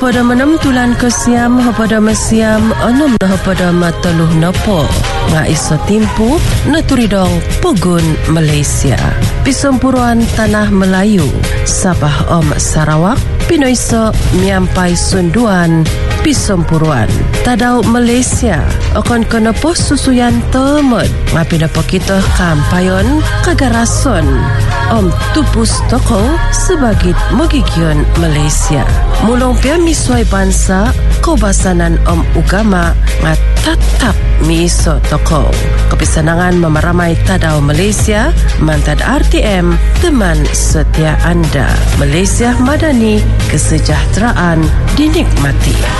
Pada menem tulan kesiam pada mesiam enam pada mataluh napa nga iso timpu naturidong Pugun Malaysia. Pisempuruan Tanah Melayu Sabah Om Sarawak Pinoiso miampai sunduan Pisempuruan Tadau Malaysia akan kena pos susuyan temed ngapina kita kampayon kagarason Om Tupus Toko sebagai Magigion Malaysia. Mulong pia miswai bansa kebasanan Om Ugama nga tatap miso toko. Kepisanangan memeramai Tadau Malaysia, mantad RTM, teman setia anda. Malaysia Madani, kesejahteraan dinikmati.